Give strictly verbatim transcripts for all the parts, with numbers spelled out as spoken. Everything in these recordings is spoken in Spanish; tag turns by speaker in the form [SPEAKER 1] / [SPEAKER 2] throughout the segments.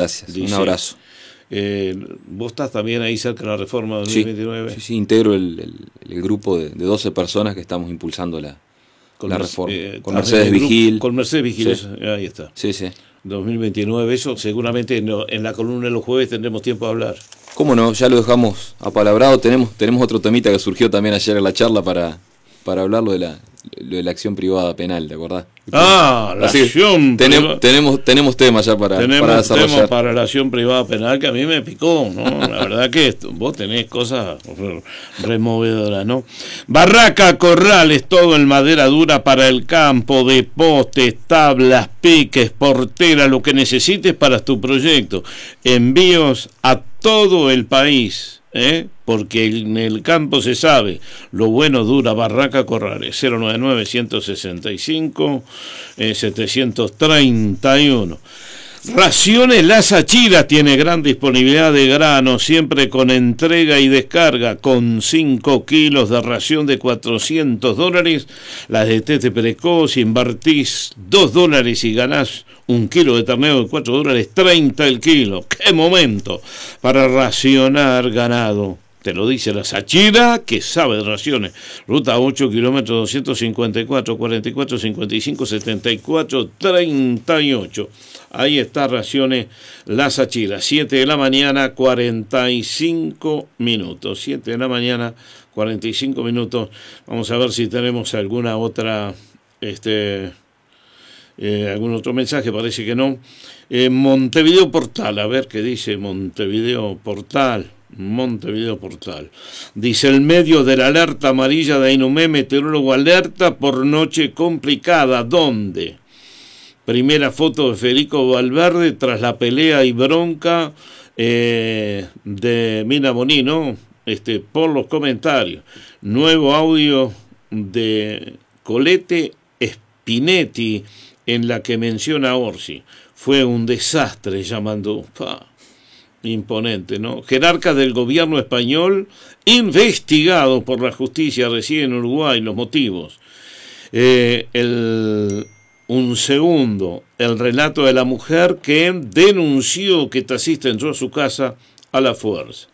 [SPEAKER 1] gracias.
[SPEAKER 2] Dice,
[SPEAKER 1] un abrazo.
[SPEAKER 2] Eh, ¿Vos estás también ahí cerca de la reforma dos mil veintinueve?
[SPEAKER 1] Sí, sí, sí, integro el, el, el grupo de, de doce personas que estamos impulsando la,
[SPEAKER 2] con
[SPEAKER 1] la
[SPEAKER 2] Mer
[SPEAKER 1] reforma.
[SPEAKER 2] Eh,
[SPEAKER 1] con Mercedes Vigil.
[SPEAKER 2] Con Mercedes Vigil,
[SPEAKER 1] sí.
[SPEAKER 2] ahí está.
[SPEAKER 1] Sí, sí.
[SPEAKER 2] dos mil veintinueve, eso seguramente no, en la columna de los jueves tendremos tiempo de hablar.
[SPEAKER 1] ¿Cómo no? Ya lo dejamos apalabrado. Tenemos, tenemos otro temita que surgió también ayer en la charla para, para hablarlo de la, lo de la acción privada penal, ¿te acordás?
[SPEAKER 2] Ah, la
[SPEAKER 1] Así
[SPEAKER 2] acción
[SPEAKER 1] tenemos,
[SPEAKER 2] privada.
[SPEAKER 1] Tenemos, tenemos temas ya para,
[SPEAKER 2] tenemos
[SPEAKER 1] para desarrollar.
[SPEAKER 2] Tenemos para la acción privada penal que a mí me picó, ¿no? La verdad que esto, vos tenés cosas removedoras, ¿no? Barraca, corrales, todo en madera dura para el campo, de postes, tablas, piques, portera, lo que necesites para tu proyecto. Envíos a todo el país. ¿Eh? Porque en el campo se sabe, lo bueno dura. Barraca Corrales, cero noventa y nueve, ciento sesenta y cinco, eh, setecientos treinta y uno. Raciones La Sachira tiene gran disponibilidad de grano, siempre con entrega y descarga, con cinco kilos de ración de cuatrocientos dólares, las de tete precoz, invertís dos dólares y ganás un kilo de ternero de cuatro dólares, treinta el kilo. ¡Qué momento para racionar ganado! Te lo dice La Sachira, que sabe de raciones. Ruta ocho, kilómetros doscientos cincuenta y cuatro, cuarenta y cuatro, cincuenta y cinco, setenta y cuatro, treinta y ocho. Ahí está Raciones La Sachira. siete de la mañana, cuarenta y cinco minutos. siete de la mañana, cuarenta y cinco minutos. Vamos a ver si tenemos alguna otra... este Eh, algún otro mensaje, parece que no. eh, Montevideo Portal, a ver qué dice Montevideo Portal. Montevideo Portal dice: el medio de la alerta amarilla de Ainumé, meteorólogo alerta por noche complicada. ¿Dónde? Primera foto de Federico Valverde tras la pelea y bronca eh, de Mina Bonino, este, por los comentarios. Nuevo audio de Colette Spinetti en la que menciona a Orsi. Fue un desastre, llamando... Pa, imponente, ¿no? Jerarca del gobierno español investigado por la justicia, reside en Uruguay. Los motivos. Eh, el, un segundo, el relato de la mujer que denunció que taxista entró a su casa a la fuerza.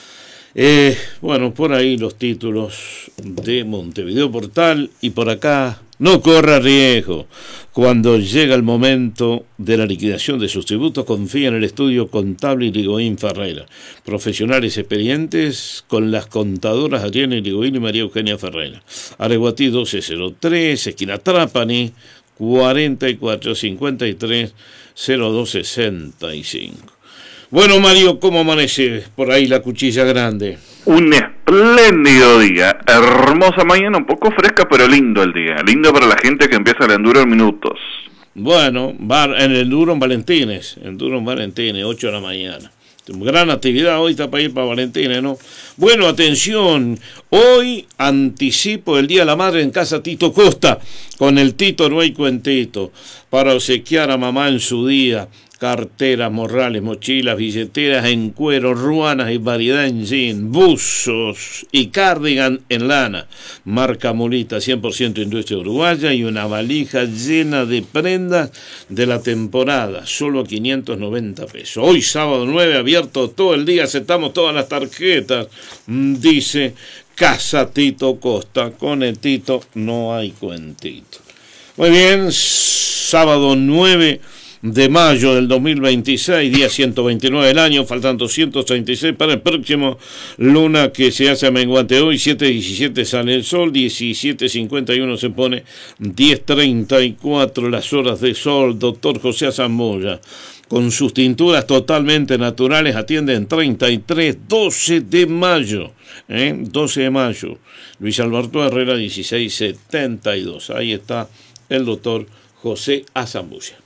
[SPEAKER 2] Eh, bueno, por ahí los títulos de Montevideo Portal. Y por acá: no corra riesgo. Cuando llega el momento de la liquidación de sus tributos, confía en el estudio contable Irigoyen Ferreira. Profesionales experientes con las contadoras Adriana Irigoyen y María Eugenia Ferreira. Areguatí doce cero tres, esquina Trapani, cuarenta y cuatro cincuenta y tres, cero dos sesenta y cinco. Bueno, Mario, ¿cómo amanece por ahí la Cuchilla Grande?
[SPEAKER 3] Un espléndido día, hermosa mañana, un poco fresca pero lindo el día, lindo para la gente que empieza el enduro en minutos.
[SPEAKER 2] Bueno, bar, en el enduro en Valentines, enduro en Valentines, ocho de la mañana. Gran actividad hoy, está para ir para Valentines, ¿no? Bueno, atención, hoy anticipo el Día de la Madre en casa Tito Costa, con el Tito no hay cuentito, para obsequiar a mamá en su día. Carteras, morrales, mochilas, billeteras en cuero, ruanas y variedad en jean, buzos y cardigan en lana, marca Mulita, cien por ciento industria uruguaya, y una valija llena de prendas de la temporada, solo a quinientos noventa pesos. Hoy sábado nueve, abierto todo el día, aceptamos todas las tarjetas, dice Casa Tito Costa. Con el Tito no hay cuentito. Muy bien, sábado nueve de mayo del dos mil veintiséis, día ciento veintinueve del año, faltan doscientos treinta y seis para el próximo, luna que se hace a menguante hoy, siete diecisiete sale el sol, diecisiete cincuenta y uno se pone, diez treinta y cuatro las horas de sol. Doctor José Zamboya, con sus tinturas totalmente naturales, atiende en treinta y tres, doce de mayo, ¿eh? doce de mayo, Luis Alberto Herrera, dieciséis setenta y dos, ahí está el doctor José Zamboya.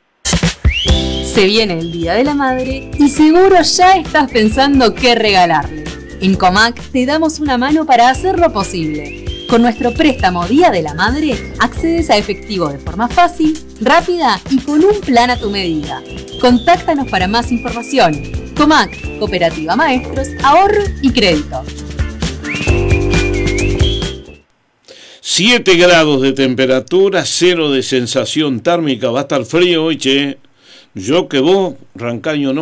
[SPEAKER 4] Se viene el Día de la Madre y seguro ya estás pensando qué regalarle. En Comac te damos una mano para hacerlo posible. Con nuestro préstamo Día de la Madre accedes a efectivo de forma fácil, rápida y con un plan a tu medida. Contáctanos para más información. Comac, Cooperativa Maestros, Ahorro y Crédito.
[SPEAKER 2] siete grados de temperatura, cero de sensación térmica. Va a estar frío hoy, che. Yo que vos, Rancaño, no